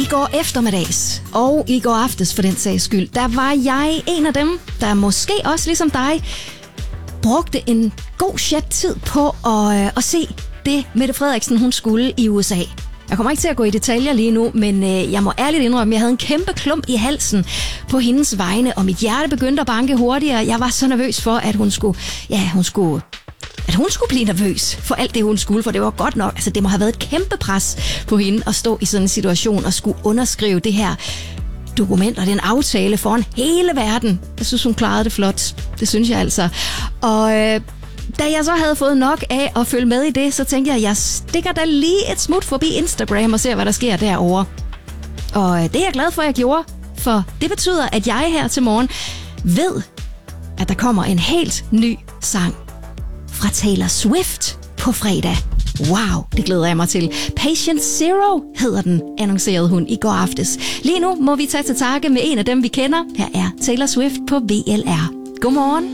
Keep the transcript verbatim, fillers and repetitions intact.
går eftermiddags, og i går aftes for den sags skyld, der var jeg en af dem, der måske også ligesom dig, brugte en god chat tid på at, øh, at se det, Mette Frederiksen hun skulle i U S A. Jeg kommer ikke til at gå i detaljer lige nu, men øh, jeg må ærligt indrømme, at jeg havde en kæmpe klump i halsen på hendes vegne, og mit hjerte begyndte at banke hurtigere. Jeg var så nervøs for, at hun skulle, ja, hun skulle, at hun skulle blive nervøs for alt det, hun skulle, for det var godt nok. Altså, det må have været et kæmpe pres på hende at stå i sådan en situation og skulle underskrive det her dokument og den aftale foran hele verden. Jeg synes, hun klarede det flot. Det synes jeg altså. Og øh, da jeg så havde fået nok af at følge med i det, så tænkte jeg, at jeg stikker da lige et smut forbi Instagram og ser, hvad der sker derovre. Og det er jeg glad for, at jeg gjorde, for det betyder, at jeg her til morgen ved, at der kommer en helt ny sang fra Taylor Swift på fredag. Wow, det glæder jeg mig til. Patient Zero hedder den, annoncerede hun i går aftes. Lige nu må vi tage til takke med en af dem, vi kender. Her er Taylor Swift på V L R. Godmorgen.